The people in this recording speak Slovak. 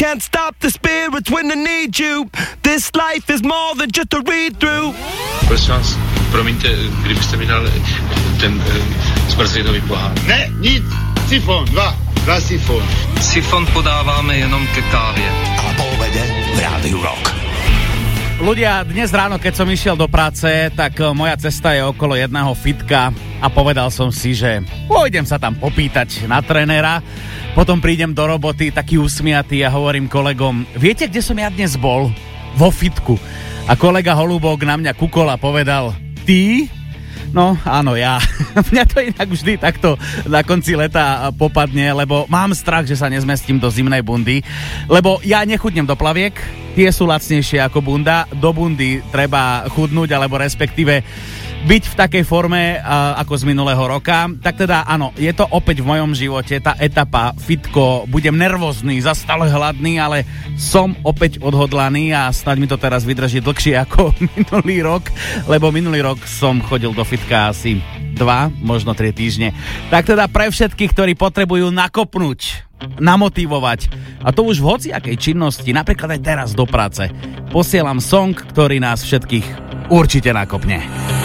Can't stop the spirits when I need you. This life is more than just a read-through. Prosím vás, promiňte, kdybyste mi dal ten zmrzlinový pohár. Ne, nic, sifón, dva sifón. Sifón podáváme jenom ke kávě. A po obede v Rádiu Rock. Ľudia, dnes ráno, keď som išiel do práce, tak moja cesta je okolo jedného fitka a povedal som si, že pôjdem sa tam popýtať na trénera, potom prídem do roboty taký usmiatý a hovorím kolegom, viete, kde som ja dnes bol? Vo fitku. A kolega Holubok na mňa kukol a povedal, ty? No, áno, ja. Mňa to inak vždy takto na konci leta popadne, lebo mám strach, že sa nezmestím do zimnej bundy, lebo ja nechudnem do plaviek, tie sú lacnejšie ako bunda, do bundy treba chudnúť, alebo respektíve byť v takej forme ako z minulého roka. Tak teda áno, je to opäť v mojom živote tá etapa fitko, budem nervózny, zastále hladný, ale som opäť odhodlaný a snáď mi to teraz vydrží dlhšie ako minulý rok, lebo minulý rok som chodil do fitka asi 2, možno 3 týždne. Tak teda pre všetkých, ktorí potrebujú nakopnúť, namotivovať, a to už v hociakej činnosti, napríklad aj teraz do práce, posielam song, ktorý nás všetkých určite nakopne.